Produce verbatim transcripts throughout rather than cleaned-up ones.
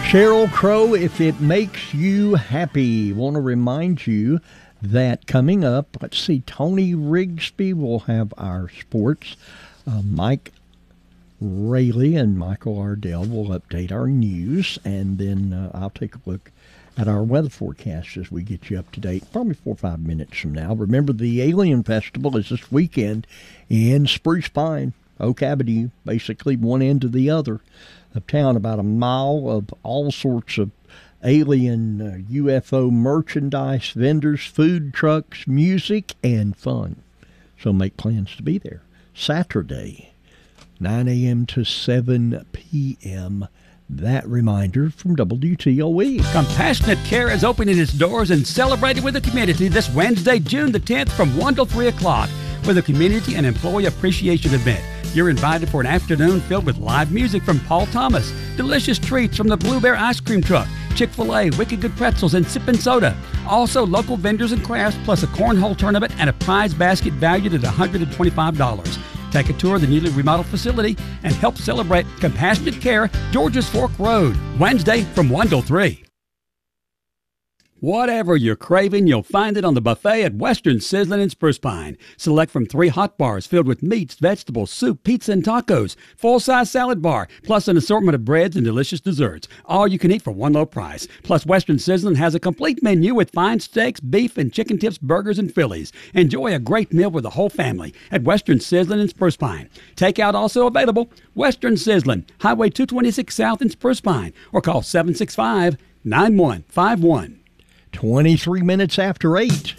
Sheryl Crow, If It Makes You Happy. Want to remind you that coming up, let's see, Tony Rigsby will have our sports. Uh, Mike Rayleigh and Michael Ardell will update our news, and then uh, I'll take a look at our weather forecast as we get you up to date, probably four or five minutes from now. Remember, the Alien Festival is this weekend in Spruce Pine, Oak Avenue, basically one end to the other of town, about a mile of all sorts of alien uh, U F O merchandise, vendors, food trucks, music, and fun. So make plans to be there. Saturday, nine a.m. to seven p.m. That reminder from W T O E. Compassionate Care is opening its doors and celebrating with the community this Wednesday, June the tenth from one till three o'clock with a community and employee appreciation event. You're invited for an afternoon filled with live music from Paul Thomas, delicious treats from the Blue Bear Ice Cream Truck, Chick-fil-A, Wicked Good Pretzels, and Sippin' Soda. Also, local vendors and crafts, plus a cornhole tournament and a prize basket valued at one hundred twenty-five dollars. Take a tour of the newly remodeled facility and help celebrate Compassionate Care, Georges Fork Road, Wednesday from one till three. Whatever you're craving, you'll find it on the buffet at Western Sizzlin' in Spruce Pine. Select from three hot bars filled with meats, vegetables, soup, pizza, and tacos. Full-size salad bar, plus an assortment of breads and delicious desserts. All you can eat for one low price. Plus, Western Sizzlin' has a complete menu with fine steaks, beef, and chicken tips, burgers, and Phillies. Enjoy a great meal with the whole family at Western Sizzlin' in Spruce Pine. Takeout also available. Western Sizzlin', Highway two twenty-six South in Spruce Pine, or call seven six five, nine one five one. twenty-three minutes after eight,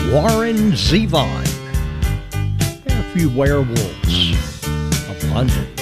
Warren Zevon. A few werewolves of London.